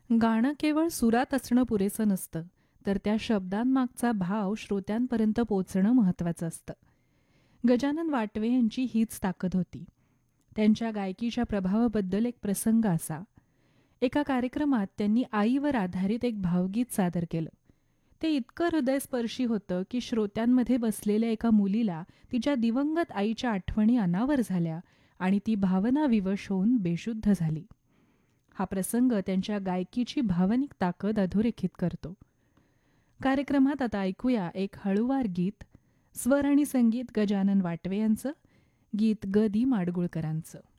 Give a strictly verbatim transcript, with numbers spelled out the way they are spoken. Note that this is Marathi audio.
गाणं केवळ सुरात असणं पुरेसं नसतं, तर त्या शब्दांमागचा भाव श्रोत्यांपर्यंत पोहोचणं महत्त्वाचं असतं. गजानन वाटवे यांची हीच ताकद होती. त्यांच्या गायकीच्या प्रभावाबद्दल एक प्रसंग असा. एका कार्यक्रमात त्यांनी आईवर आधारित एक भावगीत सादर केलं. ते इतकं हृदयस्पर्शी होतं की श्रोत्यांमध्ये बसलेल्या एका मुलीला तिच्या दिवंगत आईच्या आठवणी अनावर झाल्या आणि ती भावनाविवश होऊन बेशुद्ध झाली. हा प्रसंग त्यांच्या गायकीची भावनिक ताकद अधोरेखित करतो. कार्यक्रमात आता ऐकूया एक हळूवार गीत. स्वर आणि संगीत गजानन वाटवे यांचं, गीत ग दी माडगुळकरांचं.